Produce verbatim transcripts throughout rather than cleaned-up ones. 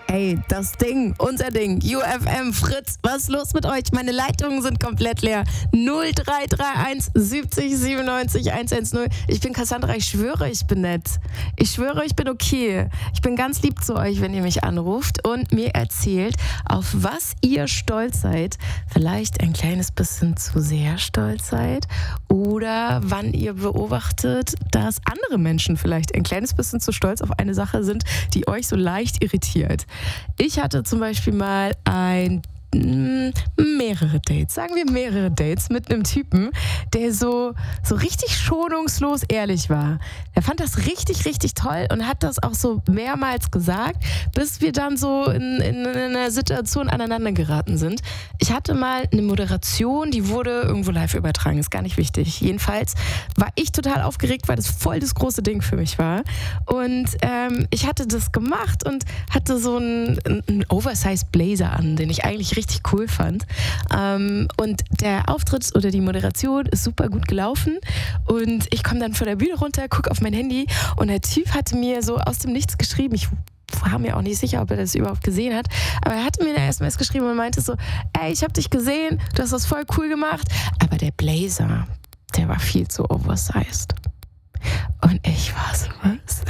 Ey, das Ding, unser Ding, U F M, Fritz, was ist los mit euch? Meine Leitungen sind komplett leer. null drei drei eins siebzig siebenundneunzig hundertzehn. Ich bin Cassandra, ich schwöre, ich bin nett. Ich schwöre, ich bin okay. Ich bin ganz lieb zu euch, wenn ihr mich anruft und mir erzählt, auf was ihr stolz seid. Vielleicht ein kleines bisschen zu sehr stolz seid oder wann ihr beobachtet, dass andere Menschen vielleicht ein kleines bisschen zu stolz auf eine Sache sind, die euch so leicht irritiert. Ich hatte zum Beispiel mal ein mehrere Dates, sagen wir mehrere Dates mit einem Typen, der so, so richtig schonungslos ehrlich war. Er fand das richtig, richtig toll und hat das auch so mehrmals gesagt, bis wir dann so in, in, in einer Situation aneinander geraten sind. Ich hatte mal eine Moderation, die wurde irgendwo live übertragen, ist gar nicht wichtig. Jedenfalls war ich total aufgeregt, weil das voll das große Ding für mich war. Und ähm, ich hatte das gemacht und hatte so einen, einen Oversized Blazer an, den ich eigentlich richtig cool fand. Ähm, und der Auftritt oder die Moderation ist super gut gelaufen und ich komme dann von der Bühne runter, gucke auf mein Handy und der Typ hatte mir so aus dem Nichts geschrieben. Ich war mir auch nicht sicher, ob er das überhaupt gesehen hat, aber er hatte mir eine S M S geschrieben und meinte so, ey, ich habe dich gesehen, du hast das voll cool gemacht, aber der Blazer, der war viel zu oversized. Und ich war so, was?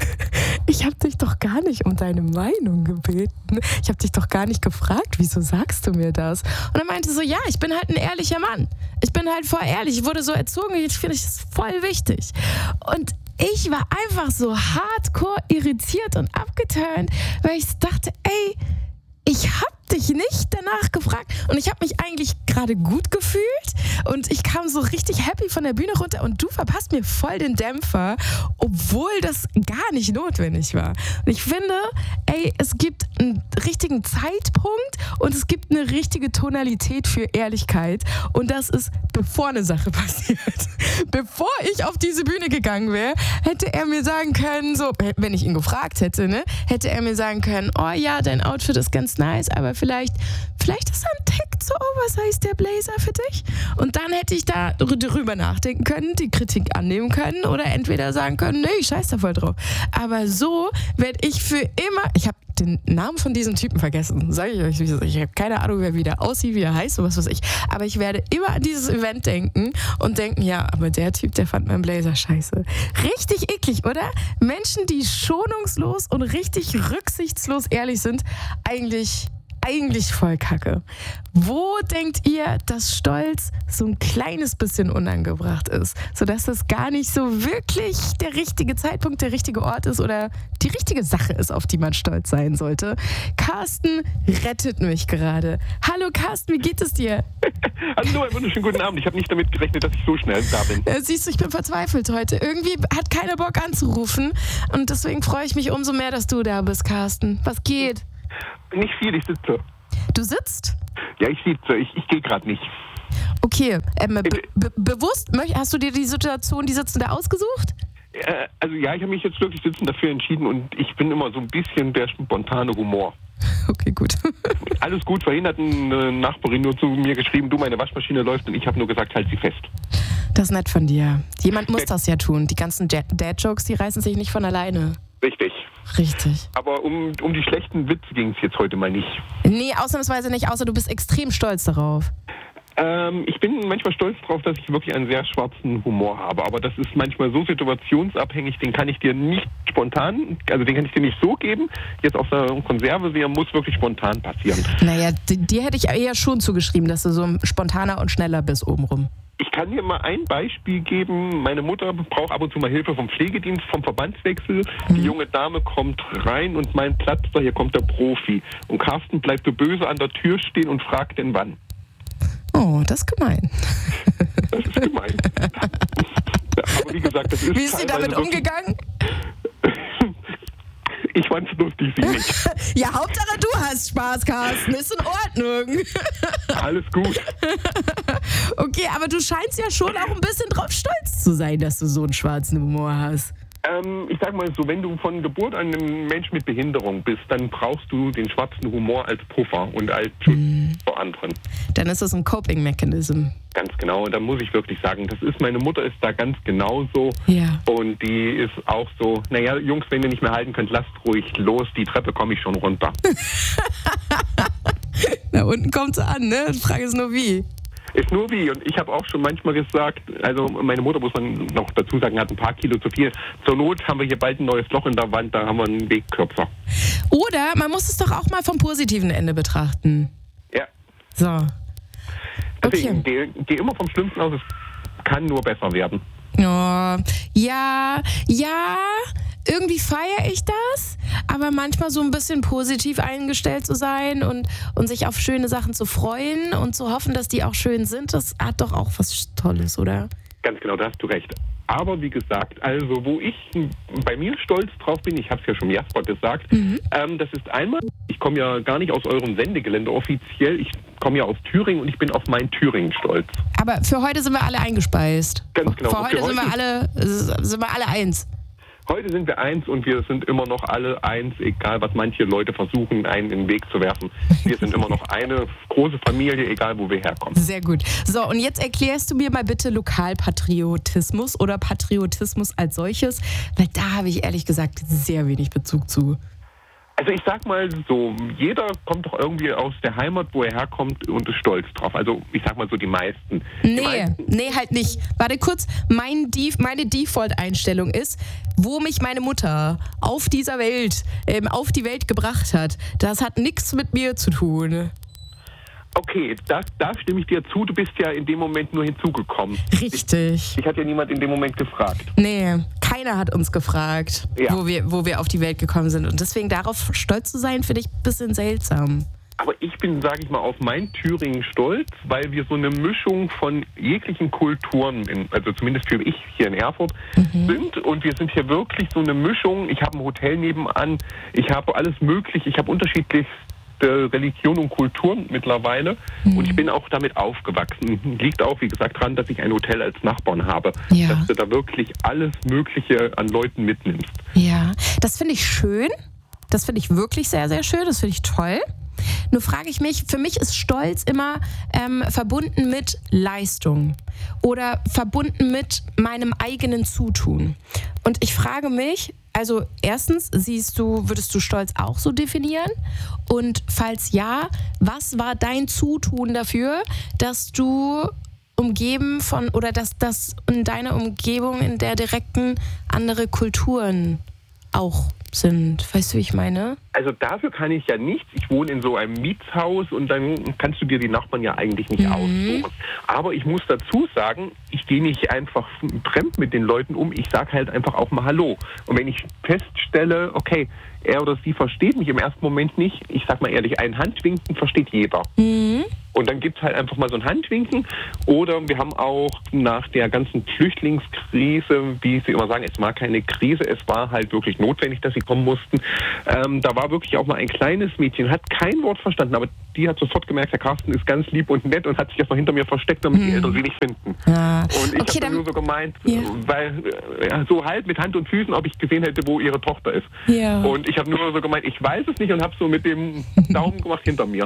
Ich habe dich doch gar nicht um deine Meinung gebeten. Ich habe dich doch gar nicht gefragt, wieso sagst du mir das? Und er meinte so, ja, ich bin halt ein ehrlicher Mann. Ich bin halt voll ehrlich. Ich wurde so erzogen, ich finde das voll wichtig. Und ich war einfach so hardcore irritiert und abgeturnt, weil ich dachte, ey, ich habe dich nicht danach gefragt und ich habe mich eigentlich gerade gut gefühlt und ich kam so richtig happy von der Bühne runter und du verpasst mir voll den Dämpfer, obwohl das gar nicht notwendig war. Und ich finde, ey, es gibt einen richtigen Zeitpunkt und es gibt eine richtige Tonalität für Ehrlichkeit und das ist, bevor eine Sache passiert. Bevor ich auf diese Bühne gegangen wäre, hätte er mir sagen können, so, wenn ich ihn gefragt hätte, ne, hätte er mir sagen können, oh ja, dein Outfit ist ganz nice, aber vielleicht, vielleicht ist ein Tick zu oversized der Blazer für dich. Und dann hätte ich da drüber nachdenken können, die Kritik annehmen können oder entweder sagen können, nee, ich scheiß da voll drauf. Aber so werde ich für immer, ich habe den Namen von diesem Typen vergessen, sage ich euch, ich habe keine Ahnung, wer wieder aussieht, wie er heißt und was weiß ich, aber ich werde immer an dieses Event denken und denken, ja, aber der Typ, der fand meinen Blazer scheiße. Richtig eklig, oder? Menschen, die schonungslos und richtig rücksichtslos ehrlich sind, eigentlich eigentlich voll kacke. Wo denkt ihr, dass Stolz so ein kleines bisschen unangebracht ist, sodass das gar nicht so wirklich der richtige Zeitpunkt, der richtige Ort ist oder die richtige Sache ist, auf die man stolz sein sollte? Carsten rettet mich gerade. Hallo Carsten, wie geht es dir? Hallo, einen wunderschönen guten Abend. Ich habe nicht damit gerechnet, dass ich so schnell da bin. Äh, siehst du, ich bin verzweifelt heute. Irgendwie hat keiner Bock anzurufen und deswegen freue ich mich umso mehr, dass du da bist, Carsten. Was geht? Nicht viel, ich sitze. Du sitzt? Ja, ich sitze. Ich, ich gehe gerade nicht. Okay, ähm, be- be- bewusst, hast du dir die Situation, die Sitzende ausgesucht? Äh, also ja, ich habe mich jetzt wirklich sitzen dafür entschieden und ich bin immer so ein bisschen der spontane Humor. Okay, gut. Alles gut, vorhin hat eine Nachbarin nur zu mir geschrieben, du, meine Waschmaschine läuft und ich habe nur gesagt, halt sie fest. Das ist nett von dir. Jemand muss das ja tun. Die ganzen Dad-Jokes, die reißen sich nicht von alleine. Richtig. Richtig. Aber um, um die schlechten Witze ging es jetzt heute mal nicht. Nee, ausnahmsweise nicht, außer du bist extrem stolz darauf. Ähm, ich bin manchmal stolz darauf, dass ich wirklich einen sehr schwarzen Humor habe. Aber das ist manchmal so situationsabhängig, den kann ich dir nicht spontan, also den kann ich dir nicht so geben. Jetzt aus der Konserve sehen, muss wirklich spontan passieren. Naja, dir hätte ich eher schon zugeschrieben, dass du so spontaner und schneller bist obenrum. Ich kann dir mal ein Beispiel geben. Meine Mutter braucht ab und zu mal Hilfe vom Pflegedienst, vom Verbandswechsel. Mhm. Die junge Dame kommt rein und meint, Platz da, hier kommt der Profi. Und Carsten bleibt so böse an der Tür stehen und fragt denn wann. Oh, das ist gemein. Das ist gemein. Aber wie gesagt, das ist Wie ist sie damit umgegangen? Ich fand's lustig, sie nicht. Ja, Hauptsache du hast Spaß, Carsten. Ist in Ordnung. Alles gut. Okay, aber du scheinst ja schon auch ein bisschen drauf stolz zu sein, dass du so einen schwarzen Humor hast. Ähm, ich sag mal so, wenn du von Geburt an ein Mensch mit Behinderung bist, dann brauchst du den schwarzen Humor als Puffer und als Schutz mm. vor anderen. Dann ist das ein Coping-Mechanism. Ganz genau, und da muss ich wirklich sagen, das ist, meine Mutter ist da ganz genauso. Ja. Und die ist auch so, naja, Jungs, wenn ihr nicht mehr halten könnt, lasst ruhig los, die Treppe komme ich schon runter. Na, unten kommt sie an, ne? Die Frage ist nur wie. Ist nur wie. Und ich habe auch schon manchmal gesagt, also meine Mutter, muss man noch dazu sagen, hat ein paar Kilo zu viel. Zur Not haben wir hier bald ein neues Loch in der Wand, da haben wir einen Weg kürzer. Oder man muss es doch auch mal vom positiven Ende betrachten. Ja. So. Okay. Deswegen, geh, geh immer vom Schlimmsten aus, es kann nur besser werden. Oh, ja, ja, irgendwie feiere ich das, aber manchmal so ein bisschen positiv eingestellt zu sein und, und sich auf schöne Sachen zu freuen und zu hoffen, dass die auch schön sind, das hat doch auch was Tolles, oder? Ganz genau, da hast du recht. Aber wie gesagt, also wo ich bei mir stolz drauf bin, ich habe es ja schon Jasper gesagt, mhm. ähm, das ist einmal, ich komme ja gar nicht aus eurem Sendegelände offiziell, ich komme ja aus Thüringen und ich bin auf mein Thüringen stolz. Aber für heute sind wir alle eingespeist. Ganz genau. Für heute, für sind, heute wir alle, sind wir alle eins. Heute sind wir eins und wir sind immer noch alle eins, egal was manche Leute versuchen, einen in den Weg zu werfen. Wir sind immer noch eine große Familie, egal wo wir herkommen. Sehr gut. So, und jetzt erklärst du mir mal bitte Lokalpatriotismus oder Patriotismus als solches, weil da habe ich ehrlich gesagt sehr wenig Bezug zu. Also ich sag mal so, jeder kommt doch irgendwie aus der Heimat, wo er herkommt und ist stolz drauf. Also ich sag mal so, die meisten. Die nee, meisten. nee, halt nicht. Warte kurz, mein Def- meine Default-Einstellung ist, wo mich meine Mutter auf dieser Welt, ähm, auf die Welt gebracht hat. Das hat nichts mit mir zu tun. Okay, da, da stimme ich dir zu. Du bist ja in dem Moment nur hinzugekommen. Richtig. Ich, ich hatte ja niemand in dem Moment gefragt. Nee, keiner hat uns gefragt, ja. wo, wir, wo wir auf die Welt gekommen sind. Und deswegen darauf stolz zu sein, finde ich ein bisschen seltsam. Aber ich bin, sage ich mal, auf mein Thüringen stolz, weil wir so eine Mischung von jeglichen Kulturen, in, also zumindest für ich hier in Erfurt, mhm. sind. Und wir sind hier wirklich so eine Mischung. Ich habe ein Hotel nebenan, ich habe alles Mögliche, ich habe unterschiedlichste Religion und Kulturen mittlerweile. Mhm. Und ich bin auch damit aufgewachsen. Liegt auch, wie gesagt, daran, dass ich ein Hotel als Nachbarn habe. Ja. Dass du da wirklich alles Mögliche an Leuten mitnimmst. Ja, das finde ich schön. Das finde ich wirklich sehr, sehr schön. Das finde ich toll. Nur frage ich mich, für mich ist Stolz immer ähm, verbunden mit Leistung oder verbunden mit meinem eigenen Zutun. Und ich frage mich, also erstens, siehst du, würdest du Stolz auch so definieren? Und falls ja, was war dein Zutun dafür, dass du umgeben von, oder dass das in deiner Umgebung, in der direkten andere Kulturen auch sind? Weißt du, wie ich meine? Also dafür kann ich ja nichts. Ich wohne in so einem Mietshaus und dann kannst du dir die Nachbarn ja eigentlich nicht mhm. aussuchen. Aber ich muss dazu sagen, ich gehe nicht einfach fremd mit den Leuten um. Ich sage halt einfach auch mal Hallo. Und wenn ich feststelle, okay, er oder sie versteht mich im ersten Moment nicht, ich sag mal ehrlich, ein Handwinken versteht jeder. Mhm. Und dann gibt es halt einfach mal so ein Handwinken. Oder wir haben auch nach der ganzen Flüchtlingskrise, wie sie immer sagen, es war keine Krise, es war halt wirklich notwendig, dass sie kommen mussten. Ähm, da war wirklich auch mal ein kleines Mädchen, hat kein Wort verstanden, aber die hat sofort gemerkt, Herr Carsten ist ganz lieb und nett und hat sich erstmal hinter mir versteckt, damit hm. die Eltern sie nicht finden. Ja. Und ich okay, habe nur so gemeint, ja. weil ja, so halt mit Hand und Füßen, ob ich gesehen hätte, wo ihre Tochter ist. Ja. Und ich habe nur so gemeint, ich weiß es nicht und habe so mit dem Daumen gemacht hinter mir.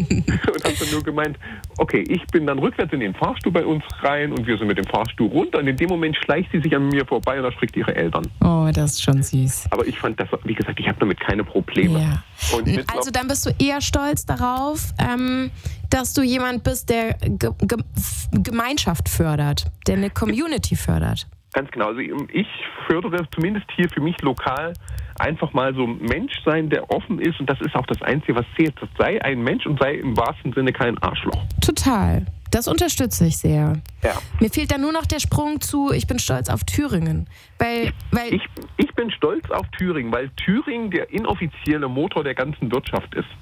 Und habe dann nur gemeint, okay, ich bin dann rückwärts in den Fahrstuhl bei uns rein und wir sind mit dem Fahrstuhl runter und in dem Moment schleicht sie sich an mir vorbei und erschrickt ihre Eltern. Oh, das ist schon süß. Aber ich fand das, wie gesagt, ich habe damit keine Probleme. Ja. Und also dann bist du eher stolz darauf, ähm, dass du jemand bist, der Ge- Ge- Gemeinschaft fördert, der eine Community fördert. Ganz genau. Also ich fördere zumindest hier für mich lokal einfach mal so Mensch sein, der offen ist und das ist auch das Einzige, was zählt. Das sei ein Mensch und sei im wahrsten Sinne kein Arschloch. Total. Das unterstütze ich sehr. Ja. Mir fehlt dann nur noch der Sprung zu, ich bin stolz auf Thüringen. Weil, weil ich, ich bin stolz auf Thüringen, weil Thüringen der inoffizielle Motor der ganzen Wirtschaft ist.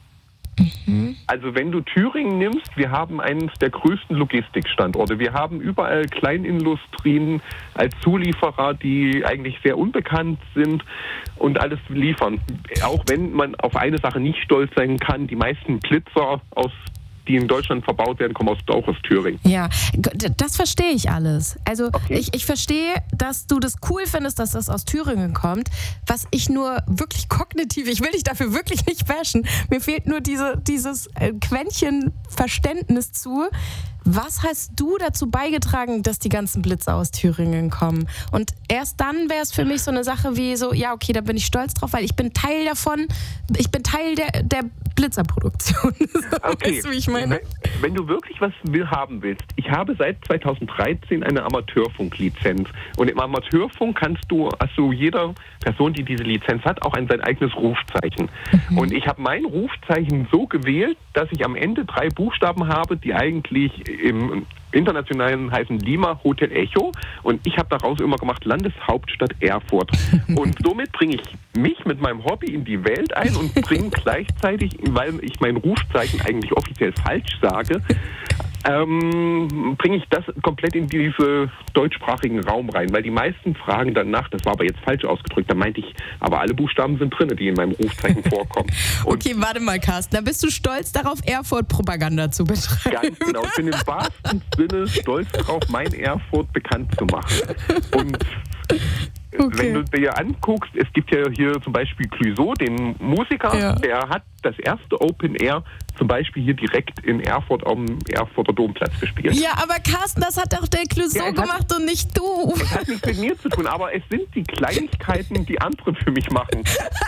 Mhm. Also wenn du Thüringen nimmst, wir haben eines der größten Logistikstandorte. Wir haben überall Kleinindustrien als Zulieferer, die eigentlich sehr unbekannt sind und alles liefern. Auch wenn man auf eine Sache nicht stolz sein kann, die meisten Blitzer aus die in Deutschland verbaut werden, kommen aus, auch aus Thüringen. Ja, das verstehe ich alles. Also Okay. ich, ich verstehe, dass du das cool findest, dass das aus Thüringen kommt. Was ich nur wirklich kognitiv, ich will dich dafür wirklich nicht bashen, mir fehlt nur diese, dieses äh, Quäntchen Verständnis zu. Was hast du dazu beigetragen, dass die ganzen Blitze aus Thüringen kommen? Und erst dann wäre es für mich so eine Sache wie so, ja okay, da bin ich stolz drauf, weil ich bin Teil davon, ich bin Teil der, der Blitzerproduktion. Okay. Weißt du, wie ich meine? Wenn, wenn du wirklich was will, haben willst, ich habe seit zweitausenddreizehn eine Amateurfunklizenz. Und im Amateurfunk kannst du, also jeder Person, die diese Lizenz hat, auch ein sein eigenes Rufzeichen. Mhm. Und ich habe mein Rufzeichen so gewählt, dass ich am Ende drei Buchstaben habe, die eigentlich im internationalen heißen Lima Hotel Echo, und ich habe daraus immer gemacht Landeshauptstadt Erfurt. Und somit bringe ich mich mit meinem Hobby in die Welt ein und bringe gleichzeitig, weil ich mein Rufzeichen eigentlich offiziell falsch sage, ähm, bringe ich das komplett in diesen deutschsprachigen Raum rein, weil die meisten fragen danach, das war aber jetzt falsch ausgedrückt, da meinte ich, aber alle Buchstaben sind drin, die in meinem Rufzeichen vorkommen. Und okay, warte mal, Carsten, da bist du stolz darauf, Erfurt-Propaganda zu betreiben. Ganz genau, ich bin im wahrsten Sinne stolz darauf, mein Erfurt bekannt zu machen. Und okay. Wenn du dir anguckst, es gibt ja hier zum Beispiel Clouseau, den Musiker, ja. der hat das erste Open Air zum Beispiel hier direkt in Erfurt am Erfurter Domplatz gespielt. Ja, aber Carsten, das hat doch der Clouseau Ja, es hat- gemacht und nicht du. Das hat nichts mit mir zu tun, aber es sind die Kleinigkeiten, die andere für mich machen.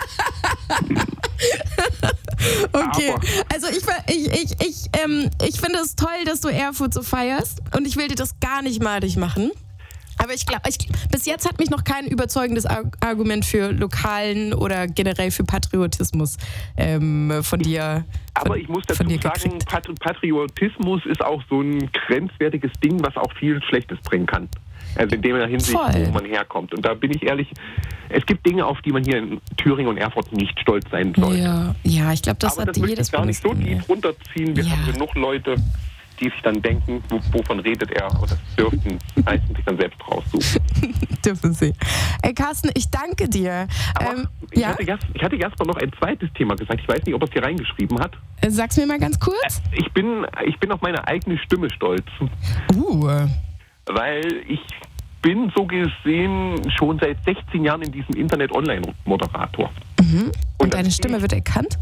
Okay, Aber- also ich, ver- ich, ich, ich, ähm, ich finde es toll, dass du Erfurt so feierst und ich will dir das gar nicht madig machen. Aber ich glaube, ich, bis jetzt hat mich noch kein überzeugendes Ar- Argument für lokalen oder generell für Patriotismus ähm, von dir. Von, Aber ich muss dazu von dir sagen, gekriegt. Pat- Patriotismus ist auch so ein grenzwertiges Ding, was auch viel Schlechtes bringen kann. Also in der Hinsicht, Voll. wo man herkommt. Und da bin ich ehrlich, es gibt Dinge, auf die man hier in Thüringen und Erfurt nicht stolz sein sollte. Ja, ja, ich glaube, das Aber hat das möchte jedes ich gar nicht so Bundesland. tief runterziehen. Wir Ja. haben genug Leute, die sich dann denken, wo, wovon redet er? Aber das dürften meistens sich dann selbst raussuchen. Dürfen Sie. Ey, Carsten, ich danke dir. Aber Ähm, ich, ja, hatte Jas- ich hatte Jasper noch ein zweites Thema gesagt. Ich weiß nicht, ob er es hier reingeschrieben hat. sag's mir mal ganz kurz. Ich bin, ich bin auf meine eigene Stimme stolz. Uh, Weil ich bin so gesehen schon seit sechzehn Jahren in diesem Internet-Online-Moderator. mhm. Und das deine ist- Stimme wird erkannt?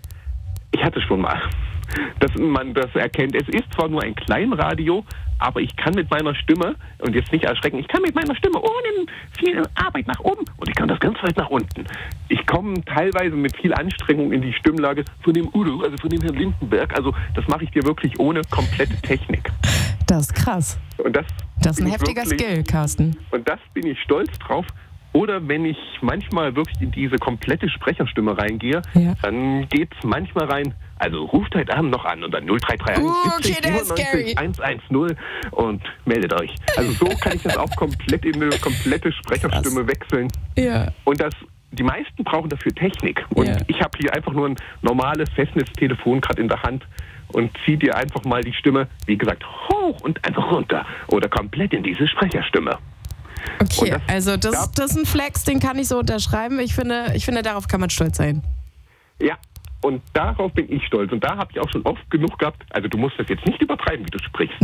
Ich hatte schon mal, dass man das erkennt. Es ist zwar nur ein Kleinradio, aber ich kann mit meiner Stimme, und jetzt nicht erschrecken, ich kann mit meiner Stimme ohne viel Arbeit nach oben und ich kann das ganz weit nach unten. Ich komme teilweise mit viel Anstrengung in die Stimmlage von dem Udo, also von dem Herrn Lindenberg. Also das mache ich dir wirklich ohne komplette Technik. Das ist krass. Und das, Das ist ein bin ich heftiger wirklich- Skill, Carsten. Und das bin ich stolz drauf. Oder wenn ich manchmal wirklich in diese komplette Sprecherstimme reingehe, Ja. dann geht's manchmal rein, also ruft heute Abend noch an und dann null drei drei eins Uh, okay, der ist scary. eins eins null und meldet euch. Also so kann ich das auch komplett in eine komplette Sprecherstimme wechseln. Ja. Und das, die meisten brauchen dafür Technik. Und Ja. ich habe hier einfach nur ein normales Festnetztelefon gerade in der Hand und ziehe dir einfach mal die Stimme, wie gesagt, hoch und einfach runter. Oder komplett in diese Sprecherstimme. Okay, Und das- also das, da- das ist ein Flex, den kann ich so unterschreiben. Ich finde, ich finde, darauf kann man stolz sein. Ja, und darauf bin ich stolz. Und da habe ich auch schon oft genug gehabt. Also du musst das jetzt nicht übertreiben, wie du sprichst.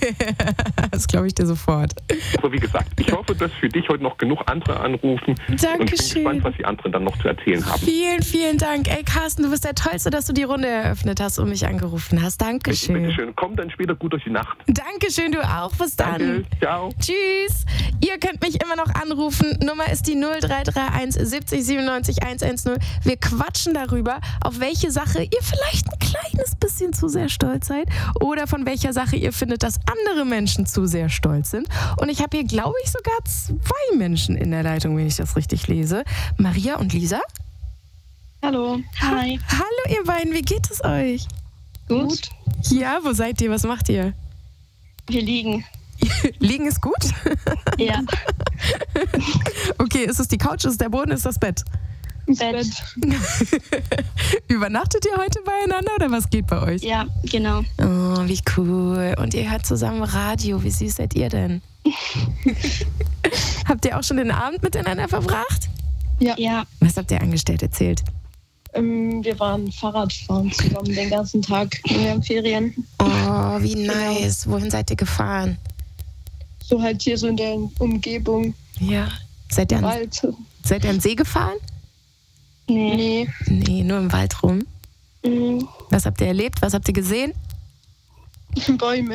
Das glaube ich dir sofort. Aber wie gesagt, ich hoffe, dass für dich heute noch genug andere anrufen. Und ich bin Dankeschön. gespannt, was die anderen dann noch zu erzählen haben. Vielen, vielen Dank. Ey, Carsten, du bist der Tollste, dass du die Runde eröffnet hast und mich angerufen hast. Dankeschön. Bitte schön. Komm dann später gut durch die Nacht. Dankeschön, du auch. Bis dann. Danke. Ciao. Tschüss. Ihr könnt mich immer noch anrufen. Nummer ist die null drei drei eins siebzig siebenundneunzig hundertzehn. Wir quatschen darüber, auf welche Sache ihr vielleicht ein kleines bisschen zu sehr stolz seid oder von welcher Sache ihr findet, dass andere Menschen zu sehr stolz sind. Und ich habe hier, glaube ich, sogar zwei Menschen in der Leitung, wenn ich das richtig lese. Maria und Lisa. Hallo. Hi. Hallo ihr beiden, wie geht es euch? Gut. Ja, wo seid ihr? Was macht ihr? Wir liegen. Liegen ist gut? Ja. Okay, ist es die Couch, ist es der Boden, ist das Bett? Bett. Übernachtet ihr heute beieinander oder was geht bei euch? Ja, genau. Oh, wie cool. Und ihr hört zusammen Radio. Wie süß seid ihr denn? Habt ihr auch schon den Abend miteinander verbracht? Ja. Ja. Was habt ihr angestellt? Erzählt. Ähm, wir waren Fahrradfahren zusammen den ganzen Tag. Wir haben Ferien. Oh, wie nice. Wohin seid ihr gefahren? So halt hier so in der Umgebung. Ja. Seid ihr an, Wald. seid ihr an den See gefahren? Nee. Nee, nur im Wald rum. Mhm. Was habt ihr erlebt? Was habt ihr gesehen? Bäume.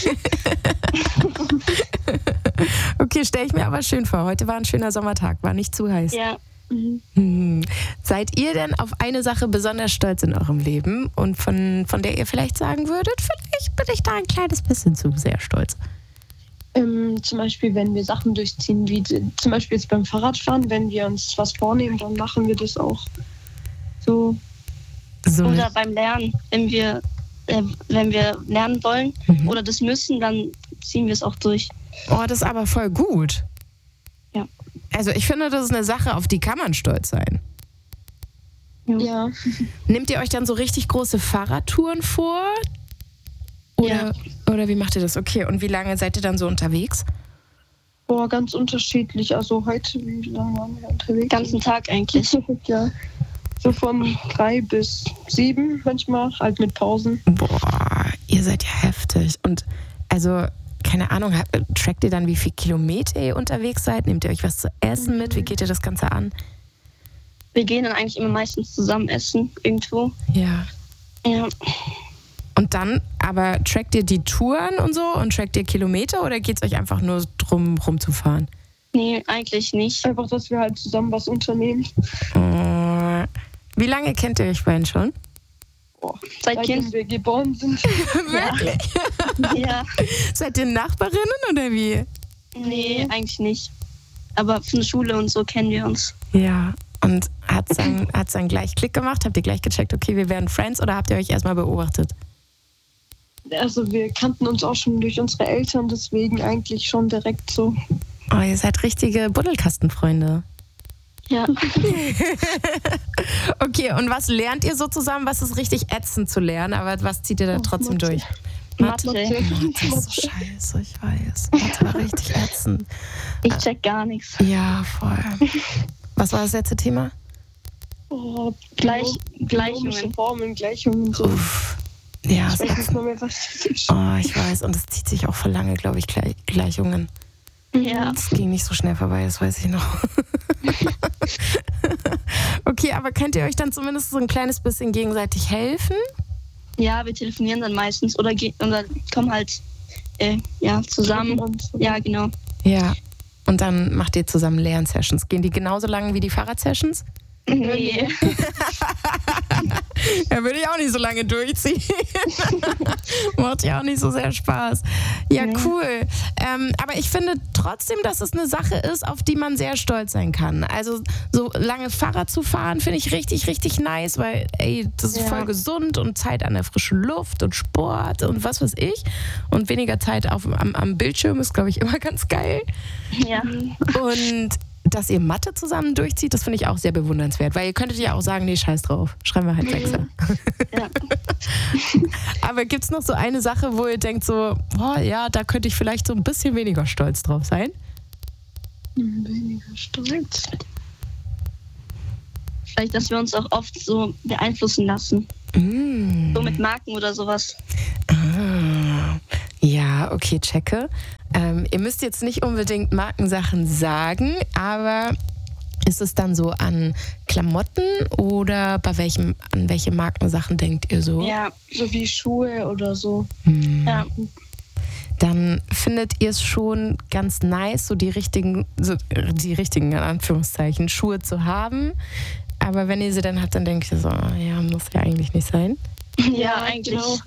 Okay, stelle ich mir aber schön vor. Heute war ein schöner Sommertag, war nicht zu heiß. Ja. Mhm. Hm. Seid ihr denn auf eine Sache besonders stolz in eurem Leben und von, von der ihr vielleicht sagen würdet, vielleicht bin ich da ein kleines bisschen zu sehr stolz? Ähm, zum Beispiel, wenn wir Sachen durchziehen, wie die- zum Beispiel jetzt beim Fahrradfahren, wenn wir uns was vornehmen, dann machen wir das auch. So. So Oder eine, beim Lernen, wenn wir, äh, wenn wir lernen wollen Mhm. oder das müssen, dann ziehen wir es auch durch. oh, das ist aber voll gut. Ja. Also ich finde, das ist eine Sache, auf die kann man stolz sein. Ja. Nehmt ihr euch dann so richtig große Fahrradtouren vor? Oder, oder wie macht ihr das? Okay, und wie lange seid ihr dann so unterwegs? Boah, ganz unterschiedlich. Also heute, wie lange waren wir unterwegs? Den ganzen Tag eigentlich. Ja. So von drei bis sieben manchmal, halt mit Pausen. Boah, ihr seid ja heftig. Und also, keine Ahnung, habt- trackt ihr dann, wie viel Kilometer ihr unterwegs seid? Nehmt ihr euch was zu essen mit? Wie geht ihr das Ganze an? Wir gehen dann eigentlich immer meistens zusammen essen irgendwo. Ja. Ja. Und dann, aber trackt ihr die Touren und so und trackt ihr Kilometer oder geht es euch einfach nur drum, rumzufahren? Nee, eigentlich nicht. Einfach, dass wir halt zusammen was unternehmen. Oh. Wie lange kennt ihr euch beiden schon? Seit Seitdem Kind. wir geboren sind. Wirklich? Ja. Seid ihr Nachbarinnen oder wie? Nee, eigentlich nicht. Aber von der Schule und so kennen wir uns. Ja. Und hat es dann, hat's dann gleich Klick gemacht? Habt ihr gleich gecheckt, okay, wir werden Friends oder habt ihr euch erstmal beobachtet? Also wir kannten uns auch schon durch unsere Eltern, deswegen eigentlich schon direkt so. Oh, ihr seid richtige Buddelkastenfreunde. Ja. Okay, und was lernt ihr so zusammen? Was ist richtig ätzend zu lernen, aber was zieht ihr da trotzdem Mathe. durch? Mathe. Mathe ist so scheiße, ich weiß. Mathe war richtig ätzend. Ich check gar nichts. Ja, voll. Was war das letzte Thema? Oh, Gleich- Biologische Gleichungen. Formeln, Gleichungen und so. Uff. Ja, Ich es weiß ist, nicht mal mehr, was das ist. oh, ich weiß. Und es zieht sich auch voll lange, glaube ich, Gle- Gleichungen. Ja. Es ging nicht so schnell vorbei, das weiß ich noch. Okay, aber könnt ihr euch dann zumindest so ein kleines bisschen gegenseitig helfen? Ja, wir telefonieren dann meistens oder, ge- oder kommen halt äh, ja, zusammen. Und so. Ja, genau. Ja. Und dann macht ihr zusammen Lernsessions. Gehen die genauso lang wie die Fahrradsessions? Nee. Ja, würde ich auch nicht so lange durchziehen. Macht ja auch nicht so sehr Spaß. Ja, Nee. cool. Ähm, aber ich finde trotzdem, dass es eine Sache ist, auf die man sehr stolz sein kann. Also so lange Fahrrad zu fahren, finde ich richtig, richtig nice, weil ey, das ist Ja. voll gesund und Zeit an der frischen Luft und Sport und was weiß ich. Und weniger Zeit auf, am, am Bildschirm ist, glaube ich, immer ganz geil. Ja. Und dass ihr Mathe zusammen durchzieht, das finde ich auch sehr bewundernswert, weil ihr könntet ja auch sagen, nee, scheiß drauf, schreiben wir halt Sechser. Ja. Aber gibt es noch so eine Sache, wo ihr denkt so, boah, ja, da könnte ich vielleicht so ein bisschen weniger stolz drauf sein? Weniger stolz. Vielleicht, dass wir uns auch oft so beeinflussen lassen. Mm. So mit Marken oder sowas. Ah. Ja, okay, checke. Ähm, ihr müsst jetzt nicht unbedingt Markensachen sagen, aber ist es dann so an Klamotten oder bei welchem, an welche Markensachen denkt ihr so? Ja. So wie Schuhe oder so. Hm. Ja. Dann findet ihr es schon ganz nice, so die richtigen, so die richtigen in Anführungszeichen Schuhe zu haben. Aber wenn ihr sie dann habt, dann denkt ihr so, ja, muss ja eigentlich nicht sein. Ja, eigentlich. genau.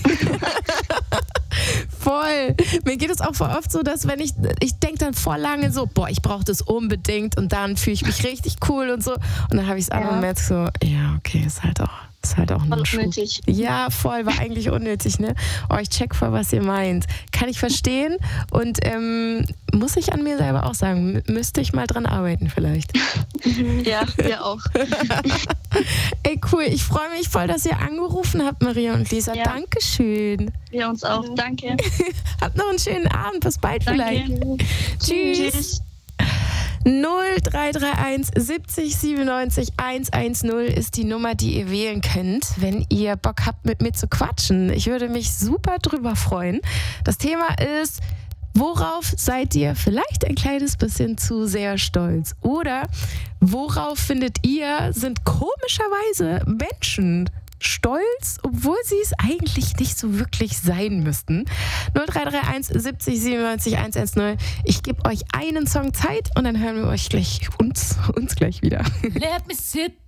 Voll. Mir geht es auch voll oft so, dass wenn ich, ich denke dann voll lange so, boah, ich brauche das unbedingt und dann fühle ich mich richtig cool und so. Und dann habe ich es an Ja. und merke so, ja, okay, ist halt auch, ist halt auch Voll ein Schuh. unnötig. Ja, voll, war eigentlich unnötig, ne? Oh, ich check voll, was ihr meint. Kann ich verstehen und ähm, muss ich an mir selber auch sagen, m- müsste ich mal dran arbeiten vielleicht. Ja, wir auch. Ey, cool, ich freue mich voll, dass ihr angerufen habt, Maria und Lisa. Ja. Dankeschön. Wir uns auch. Danke. Habt noch einen schönen Abend, bis bald Danke. vielleicht. Tschüss. Tschüss. null drei drei eins siebzig siebenundneunzig hundertzehn ist die Nummer, die ihr wählen könnt, wenn ihr Bock habt, mit mir zu quatschen. Ich würde mich super drüber freuen. Das Thema ist: Worauf seid ihr vielleicht ein kleines bisschen zu sehr stolz? Oder worauf findet ihr, sind komischerweise Menschen stolz, obwohl sie es eigentlich nicht so wirklich sein müssten? null drei drei eins siebzig siebenundneunzig hundertzehn. Ich gebe euch einen Song Zeit und dann hören wir euch gleich uns, uns gleich wieder. Let me sit